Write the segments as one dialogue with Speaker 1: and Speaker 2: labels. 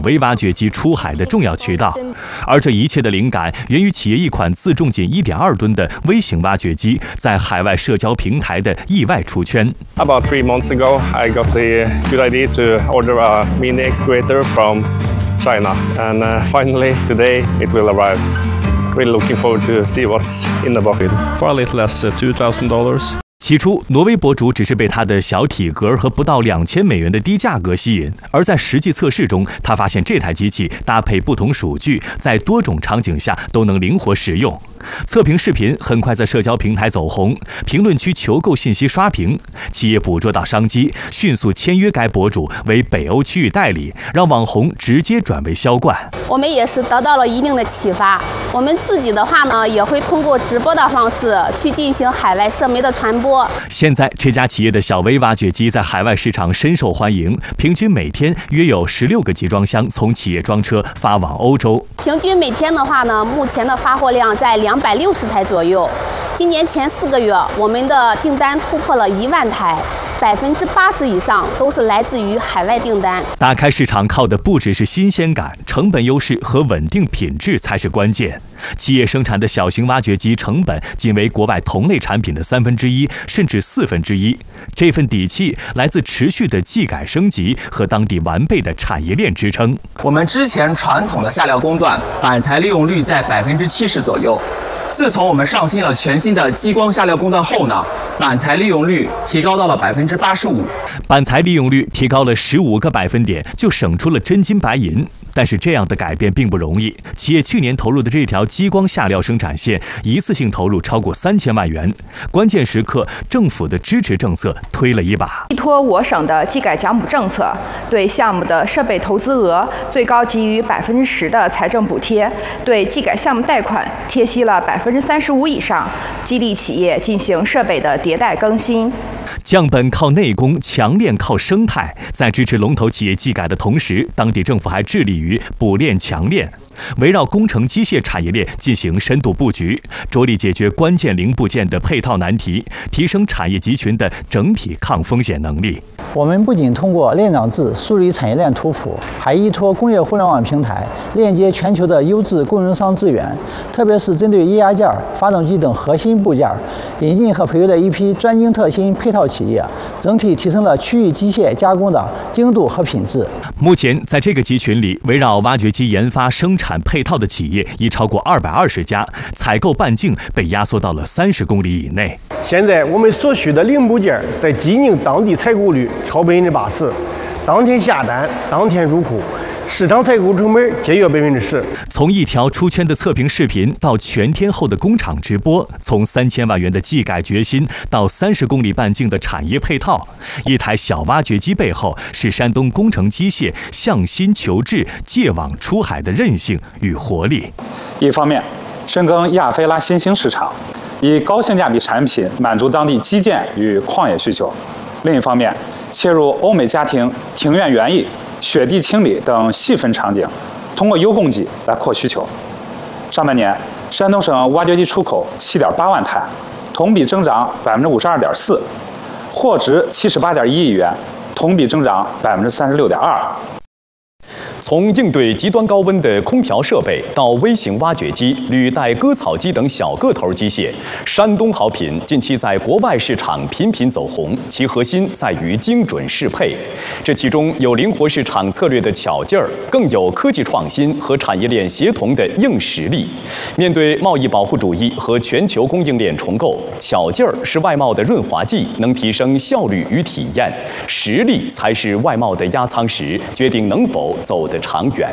Speaker 1: 微挖掘机出海的重要渠道。而这一切的灵感源于企业一款自重仅1.2吨的微型挖掘机在海外社交平台的意外出圈。
Speaker 2: About 3 months ago, I got the good idea to order a mini excavator from China, and finally today it will arrive. Really looking forward to see what's in the box. For a little less $2,000.
Speaker 1: 起初，挪威博主只是被它的小体格和不到$2000的低价格吸引，而在实际测试中，他发现这台机器搭配不同数据，在多种场景下都能灵活使用。测评视频很快在社交平台走红，评论区求购信息刷屏，企业捕捉到商机，迅速签约该博主为北欧区域代理，让网红直接转为销冠。
Speaker 3: 我们也是得到了一定的启发，我们自己的话呢，也会通过直播的方式去进行海外社媒的传播。
Speaker 1: 现在这家企业的小微挖掘机在海外市场深受欢迎，平均每天约有16个集装箱从企业装车发往欧洲。
Speaker 3: 平均每天的话呢，目前的发货量在260台左右。今年前4个月，我们的订单突破了1万台。80%以上都是来自于海外订单。
Speaker 1: 打开市场靠的不只是新鲜感，成本优势和稳定品质才是关键。企业生产的小型挖掘机成本仅为国外同类产品的1/3，甚至1/4。这份底气来自持续的技改升级和当地完备的产业链支撑。
Speaker 4: 我们之前传统的下料工段板材利用率在70%左右。自从我们上新了全新的激光下料工段后呢，板材利用率提高到了85%。
Speaker 1: 板材利用率提高了15个百分点，就省出了真金白银。但是这样的改变并不容易，企业去年投入的这条激光下料生产线，一次性投入超过3000万元。关键时刻，政府的支持政策推了一把。
Speaker 5: 依托我省的技改奖补政策，对项目的设备投资额最高给予10%的财政补贴，对技改项目贷款贴息了35%以上，激励企业进行设备的迭代更新。
Speaker 1: 降本靠内功，强链靠生态。在支持龙头企业技改的同时，当地政府还致力于补链强链，围绕工程机械产业链进行深度布局，着力解决关键零部件的配套难题，提升产业集群的整体抗风险能力。
Speaker 6: 我们不仅通过链长制梳理产业链图谱，还依托工业互联网平台链接全球的优质供应商资源，特别是针对液压件、发动机等核心部件，引进和培育了一批专精特新配套企业，整体提升了区域机械加工的精度和品质。
Speaker 1: 目前，在这个集群里，围绕挖掘机研发、生产配套的企业已超过220家，采购半径被压缩到了30公里以内。
Speaker 7: 现在我们所需的零部件在济宁当地采购率超80%，当天下单，当天入库。市场采购成本节约10%。
Speaker 1: 从一条出圈的测评视频到全天候的工厂直播，从3000万元的技改决心到30公里半径的产业配套，一台小挖掘机背后是山东工程机械向新求质、借网出海的韧性与活力。
Speaker 8: 一方面，深耕亚非拉新兴市场，以高性价比产品满足当地基建与矿业需求；另一方面，切入欧美家庭庭院园艺、雪地清理等细分场景，通过优供给来扩需求。上半年，山东省挖掘机出口7.8万台，同比增长52.4%，货值78.1亿元，同比增长36.2%。
Speaker 9: 从应对极端高温的空调设备到微型挖掘机、履带割草机等小个头机械，山东好品近期在国外市场频频走红，其核心在于精准适配。这其中有灵活市场策略的巧劲儿，更有科技创新和产业链协同的硬实力。面对贸易保护主义和全球供应链重构，巧劲儿是外贸的润滑剂，能提升效率与体验；实力才是外贸的压舱石，决定能否走得长远。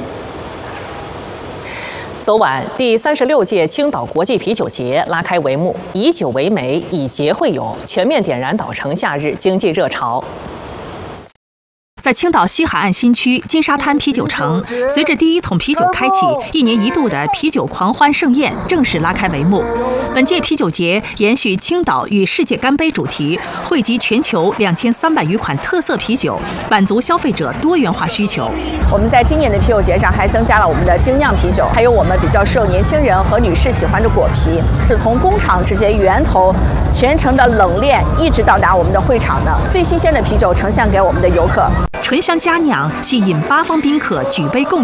Speaker 10: 昨晚，第36届青岛国际啤酒节拉开帷幕，以酒为媒，以节会友，全面点燃岛城夏日经济热潮。
Speaker 11: 在青岛西海岸新区金沙滩啤酒城，随着第一桶啤酒开启，1年1度的啤酒狂欢盛宴正式拉开帷幕。本届啤酒节延续青岛与世界干杯主题，汇集全球2300余款特色啤酒，满足消费者多元化需求。
Speaker 12: 我们在今年的啤酒节上还增加了我们的精酿啤酒，还有我们比较受年轻人和女士喜欢的果啤，是从工厂直接源头全程的冷链一直到达我们的会场的最新鲜的啤酒呈现给我们的游客。
Speaker 11: 醇香佳酿吸引8方宾客举杯共